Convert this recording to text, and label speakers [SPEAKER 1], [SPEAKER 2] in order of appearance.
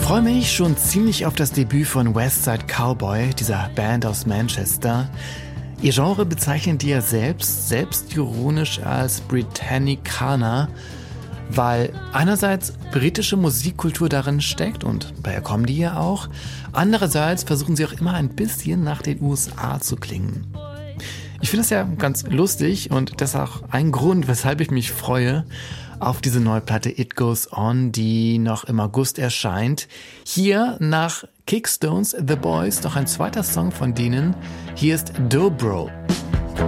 [SPEAKER 1] freue mich schon ziemlich auf das Debüt von Westside Cowboy, dieser Band aus Manchester. Ihr Genre bezeichnen die ja selbstironisch als Britannicana, weil einerseits britische Musikkultur darin steckt und daher kommen die ja auch. Andererseits versuchen sie auch immer ein bisschen nach den USA zu klingen. Ich finde das ja ganz lustig und das ist auch ein Grund, weshalb ich mich freue auf diese neue Platte It Goes On, die noch im August erscheint. Hier nach Kickstones The Boys noch ein zweiter Song von denen. Hier ist Dobro.